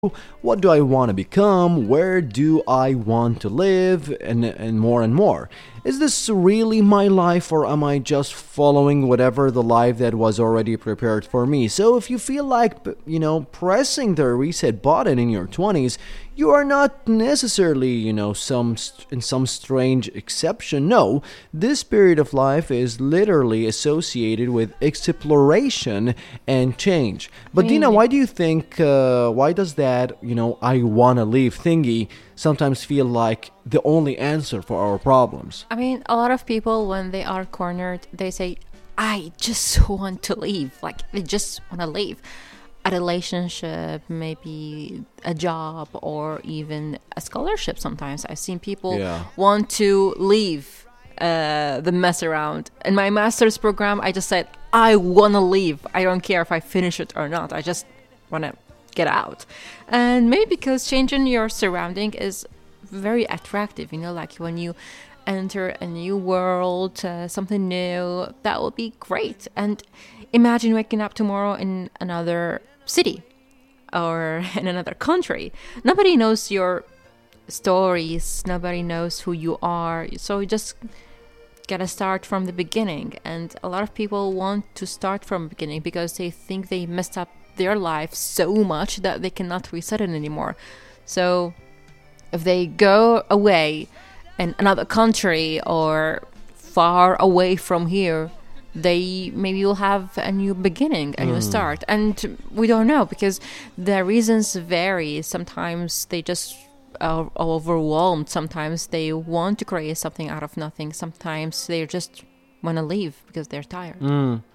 What do I want to become? Where do I want to live? And more and more. Is this really my life, or am I just following whatever the life that was already prepared for me? So if you feel like, pressing the reset button in your 20s, you are not necessarily, in some strange exception. No, this period of life is literally associated with exploration and change. But Dina, why do you think, why does that, I wanna leave thingy sometimes feel like the only answer for our problems? I mean, a lot of people, when they are cornered, they say, I just want to leave. Like, they just want to leave a relationship, maybe a job, or even a scholarship. Sometimes I've seen people want to leave the mess around. In my master's program, I just said, I want to leave. I don't care if I finish it or not. I just want to get out. And maybe because changing your surrounding is very attractive, like when you enter a new world, something new, that will be great. And imagine waking up tomorrow in another city or in another country. Nobody knows your stories, nobody knows who you are, so you just gotta start from the beginning. And a lot of people want to start from the beginning because they think they messed up their life so much that they cannot reset it anymore. So if they go away in another country or far away from here, they maybe will have a new beginning, a new start. And we don't know, because the reasons vary. Sometimes they just are overwhelmed. Sometimes they want to create something out of nothing. Sometimes they just want to leave because they're tired.